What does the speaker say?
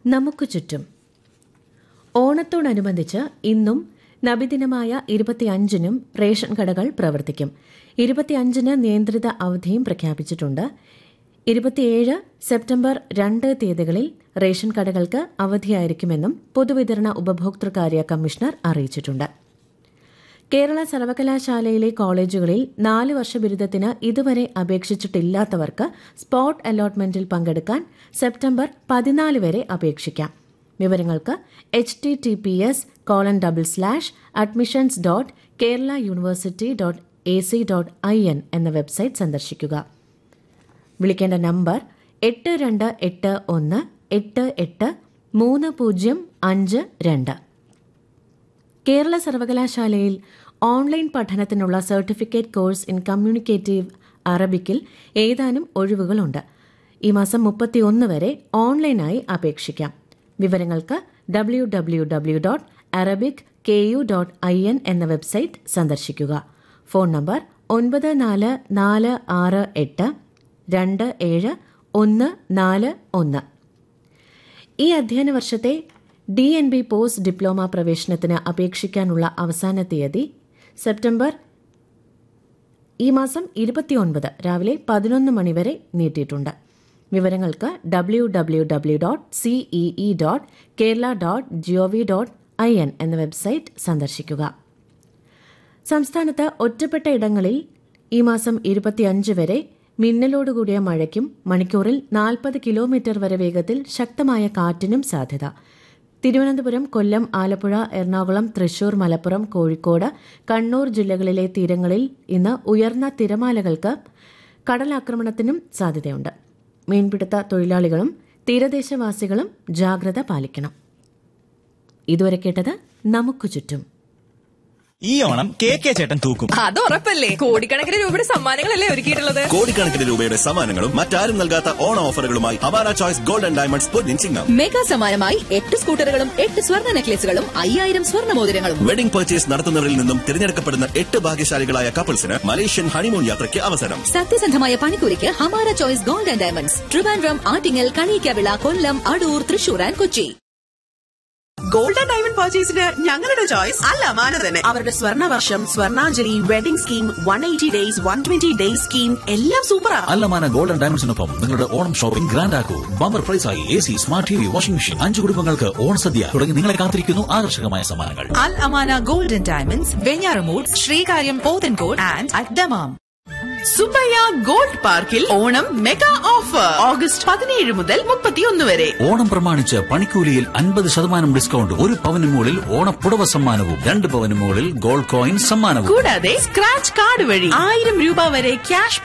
നമുക്ക് ചുറ്റും. ഓണത്തോടനുബന്ധിച്ച് ഇന്നും നബിദിനമായ 25-നും റേഷൻ കടകൾ പ്രവർത്തിക്കും. 25-ന് നിയന്ത്രിത അവധിയും പ്രഖ്യാപിച്ചിട്ടുണ്ട്. 27 സെപ്റ്റംബർ 2 തീയതികളിൽ റേഷൻ കടകൾക്ക് അവധിയായിരിക്കുമെന്നും പൊതുവിതരണ ഉപഭോക്തൃകാര്യ കമ്മീഷണർ അറിയിച്ചിട്ടുണ്ട്. കേരള സർവകലാശാലയിലെ കോളേജുകളിൽ 4 വർഷ ബിരുദത്തിന് ഇതുവരെ അപേക്ഷിച്ചിട്ടില്ലാത്തവർക്ക് സ്പോട്ട് അലോട്ട്മെന്റിൽ പങ്കെടുക്കാൻ സെപ്റ്റംബർ 14 വരെ അപേക്ഷിക്കാം. വിവരങ്ങൾക്ക് https://admissions.keralauniversity.ac.in എന്ന വെബ്സൈറ്റ് സന്ദർശിക്കുക. വിളിക്കേണ്ട നമ്പർ 8281883052. കേരള സർവകലാശാലയിൽ online പഠനത്തിനുള്ള certificate course in communicative അറബിക്കിൽ ഏതാനും ഒഴിവുകളുണ്ട്. ഈ മാസം 31 വരെ ഓൺലൈനായി അപേക്ഷിക്കാം. വിവരങ്ങൾക്ക് www.arabic.ku.in എന്ന വെബ്സൈറ്റ് സന്ദർശിക്കുക. Phone number 9468271141. ഈ അധ്യയന വർഷത്തെ DNB പോസ്റ്റ് ഡിപ്ലോമ പ്രവേശനത്തിന് അപേക്ഷിക്കാനുള്ള അവസാന തീയതി സെപ്റ്റംബർ ഈ മാസം 29 രാവിലെ 11 മണിവരെ നീട്ടിയിട്ടുണ്ട്. വിവരങ്ങൾക്ക് www.cee.kerala.gov.in എന്ന വെബ്സൈറ്റ് സന്ദർശിക്കുക. സംസ്ഥാനത്ത് ഒറ്റപ്പെട്ട ഇടങ്ങളിൽ ഈ മാസം 25 വരെ മിന്നലോടുകൂടിയ മഴയ്ക്കും മണിക്കൂറിൽ 40 കിലോമീറ്റർ വരെ വേഗത്തിൽ ശക്തമായ കാറ്റിനും സാധ്യത. തിരുവനന്തപുരം, കൊല്ലം, ആലപ്പുഴ, എറണാകുളം, തൃശൂർ, മലപ്പുറം, കോഴിക്കോട്, കണ്ണൂർ ജില്ലകളിലെ തീരങ്ങളിൽ ഇന്ന് ഉയർന്ന തിരമാലകൾക്ക് കടലാക്രമണത്തിനും സാധ്യതയുണ്ട്. മീൻപിടുത്ത തൊഴിലാളികളും തീരദേശവാസികളും ജാഗ്രത പാലിക്കണം. ഇതുവരെ കേട്ടത് നമുക്ക് ചുറ്റും. ഈ ഓണം KK ചേട്ടൻ തൂക്കും. അത് ഉറപ്പല്ലേ. കോടിക്കണക്കിന് രൂപയുടെ സമ്മാനങ്ങളല്ലേ ഒരുക്കിയിട്ടുള്ളത്. കോടിക്കണക്കിന് രൂപയുടെ സമ്മാനങ്ങളും മറ്റാരും നൽകാത്ത ഓണ ഓഫറുകളുമായി Awara choice gold and diamonds Ponnin Chingam. Mega സമ്മാനമായി 8 സ്കൂട്ടറുകളും 8 സ്വർണ്ണ നെക്ലേസുകളും 5000 സ്വർണ്ണ മോതിരങ്ങളും. വെഡിംഗ് പർച്ചേസ് നടത്തുന്നവരിൽ നിന്നും തിരഞ്ഞെടുക്കപ്പെടുന്ന 8 ഭാഗ്യശാലികളായ കപ്പിൾസിന് മലേഷ്യൻ ഹണിമൂൺ യാത്രയ്ക്ക് അവസരം. സത്യസന്ധമായ പണിക്കൂലിക്ക് Hamara choice gold and diamonds, Trivandrum, Attingal, Kaliyakkavilai, Kollam, Adoor, Thrissur and Kochi. Gold and diamond പർച്ചേസിന് ഞങ്ങളുടെ ചോയ്സ് അൽ അമാന തന്നെ. അവരുടെ സ്വർണ്ണവർഷം, Swarnanjali, wedding scheme, 180 days, 120 days scheme എല്ലാം സൂപ്പറാ. അൽ അമാന ഗോൾഡ് ആൻഡ് ഡയമണ്ട്സിനൊപ്പം നിങ്ങളുടെ Onam shopping grand ആക്കൂ. Bumper പ്രൈസായി AC, smart TV, washing machine, 5 കുടുംബങ്ങൾക്ക് ഓണസദ്യ തുടങ്ങി നിങ്ങളെ കാത്തിരിക്കുന്നു ആകർഷകമായ സമ്മാനങ്ങൾ. അൽ Amana gold and diamonds, Venjaramoodu, Sreekaryam, Pothencode and at Dammam. Subbaiah gold പാർക്കിൽ ഓണം മെഗാ ഓഫർ ഓഗസ്റ്റ് 17 മുതൽ 31 വരെ. ഓണം പ്രമാണിച്ച് പണിക്കൂലിയിൽ 50% ഡിസ്കൗണ്ട്, 1 പവന് മുകളിൽ ഓണപ്പുടവ സമ്മാനവും, 2 പവന് മുകളിൽ ഗോൾഡ് കോയിൻ സമ്മാനവും, കൂടാതെ സ്ക്രാച്ച് കാർഡ് വഴി 1000 രൂപ വരെ ക്യാഷ്